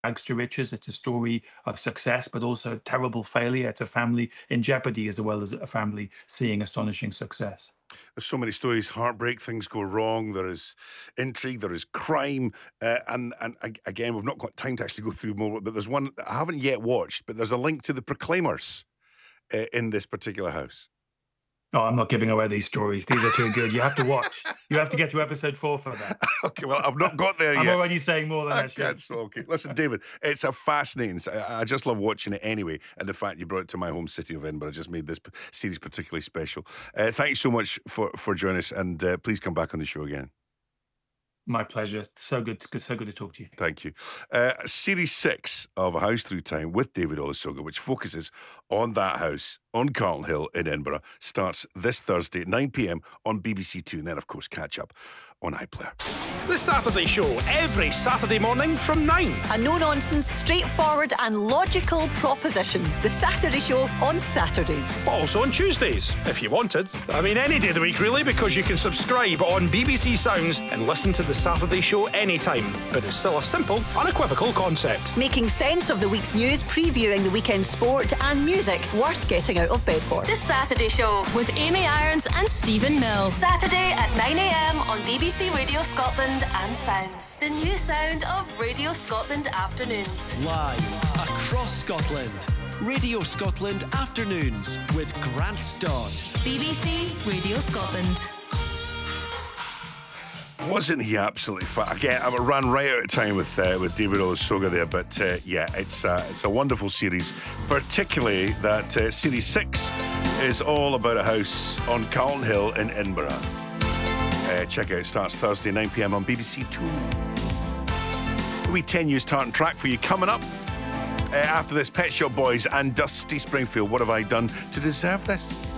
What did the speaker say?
rags to riches. It's a story of success, but also terrible failure. It's a family in jeopardy as well as a family seeing astonishing success. There's so many stories, heartbreak, things go wrong. There is intrigue, there is crime, again, we've not got time to actually go through more. But there's one that I haven't yet watched, but there's a link to the Proclaimers in this particular house. Oh, I'm not giving away these stories. These are too good. You have to watch. You have to get to episode 4 for that. Okay, well, I've not got there I'm yet. already saying more than I should. Okay, listen, David, it's a fascinating. I just love watching it anyway, and the fact you brought it to my home city of Edinburgh just made this series particularly special. Thanks so much for joining us, and please come back on the show again. My pleasure. So good to talk to you. Thank you. Series 6 of A House Through Time with David Olusoga, which focuses on that house on Carlton Hill in Edinburgh, starts this Thursday at 9 p.m. on BBC Two, and then, of course, catch up on iPlayer. The Saturday Show, every Saturday morning from 9. A no-nonsense, straightforward and logical proposition. The Saturday Show on Saturdays. Also on Tuesdays, if you wanted. I mean, any day of the week, really, because you can subscribe on BBC Sounds and listen to The Saturday Show anytime. But it's still a simple, unequivocal concept. Making sense of the week's news, previewing the weekend sport and music worth getting out of bed for. The Saturday Show with Amy Irons and Stephen Mills. Saturday at 9 a.m. on BBC Radio Scotland and Sounds. The new sound of Radio Scotland afternoons. Live across Scotland. Radio Scotland Afternoons with Grant Stott. BBC Radio Scotland. Wasn't he absolutely fat? Again, I ran right out of time with David Olusoga there, but yeah, it's a wonderful series, particularly that Series 6 is all about a house on Carlton Hill in Edinburgh. Check it out, it starts Thursday 9 p.m. on BBC Two. A wee 10 News Tartan track for you coming up. After this, Pet Shop Boys and Dusty Springfield. What have I done to deserve this?